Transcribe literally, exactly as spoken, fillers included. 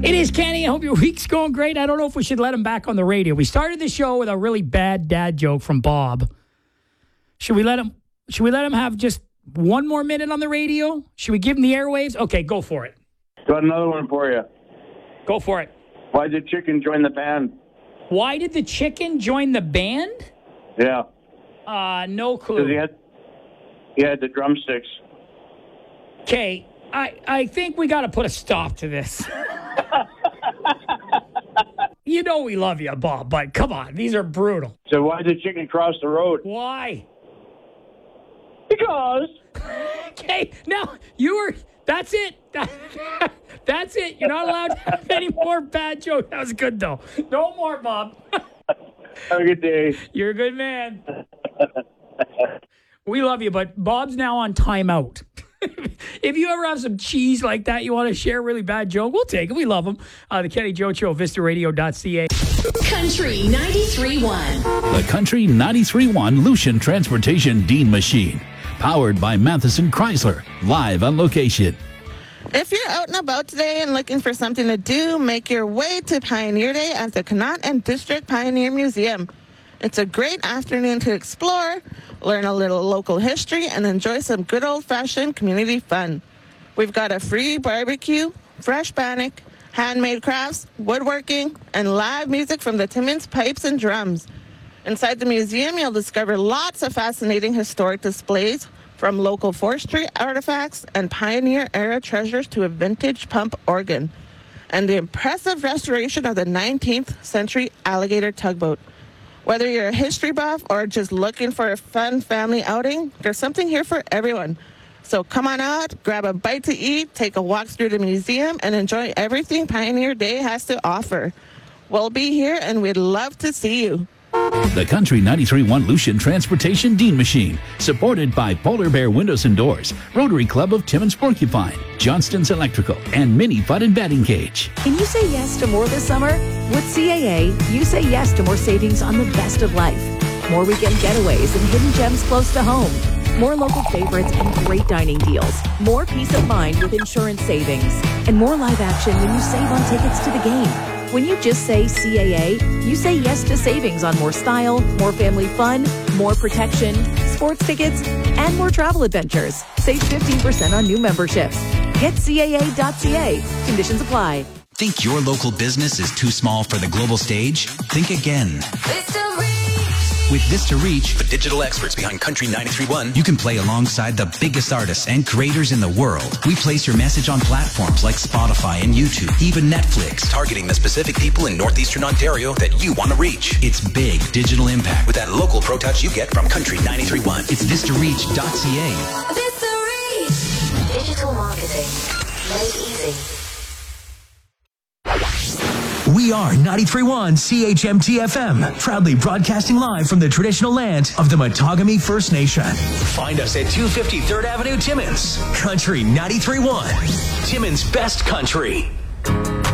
It is Kenny. I hope your week's going great. I don't know if we should let him back on the radio. We started the show with a really bad dad joke from Bob. Should we let him? Should we let him have just one more minute on the radio? Should we give him the airwaves? Okay, go for it. Got another one for you. Go for it. Why did chicken join the band? Why did the chicken join the band? Yeah. Uh, no clue. Because he had, he had the drumsticks. Okay, I, I think we got to put a stop to this. You know we love you, Bob, but come on, these are brutal. So why did chicken cross the road? Why? Because. Okay, now you were. That's it. That's it. You're not allowed to have any more bad jokes. That was good though. No more, Bob. Have a good day. You're a good man. We love you, but Bob's now on timeout. If you ever have some cheese like that you want to share, a really bad joke, we'll take it. We love them. Uh, the Kenny Joe Show, vista radio dot c a. Country ninety-three point one. The Country ninety-three point one Lucian Transportation Dean Machine. Powered by Matheson Chrysler. Live on location. If you're out and about today and looking for something to do, make your way to Pioneer Day at the Connaught and District Pioneer Museum. It's a great afternoon to explore, learn a little local history, and enjoy some good old-fashioned community fun. We've got a free barbecue, fresh bannock, handmade crafts, woodworking, and live music from the Timmins Pipes and Drums. Inside the museum, you'll discover lots of fascinating historic displays, from local forestry artifacts and pioneer-era treasures to a vintage pump organ, and the impressive restoration of the nineteenth century alligator tugboat. Whether you're a history buff or just looking for a fun family outing, there's something here for everyone. So come on out, grab a bite to eat, take a walk through the museum, and enjoy everything Pioneer Day has to offer. We'll be here, and we'd love to see you. The Country ninety-three point one Lucian Transportation Dean Machine. Supported by Polar Bear Windows and Doors, Rotary Club of Timmins Porcupine, Johnston's Electrical, and Mini Fun and Batting Cage. Can you say yes to more this summer? With C A A, you say yes to more savings on the best of life. More weekend getaways and hidden gems close to home. More local favorites and great dining deals. More peace of mind with insurance savings. And more live action when you save on tickets to the game. When you just say C A A, you say yes to savings on more style, more family fun, more protection, sports tickets, and more travel adventures. Save fifteen percent on new memberships. Get C A A dot C A. Conditions apply. Think your local business is too small for the global stage? Think again. Vista Reach. With Vista Reach, the digital experts behind Country ninety-three point one, you can play alongside the biggest artists and creators in the world. We place your message on platforms like Spotify and YouTube, even Netflix, targeting the specific people in northeastern Ontario that you want to reach. It's big digital impact with that local pro touch you get from Country ninety-three point one. It's vista reach dot c a. Vista Reach. Digital marketing made easy. We are ninety-three point one C H M T F M, proudly broadcasting live from the traditional land of the Matagami First Nation. Find us at two fifty third Avenue, Timmins. Country ninety-three point one, Timmins' best country.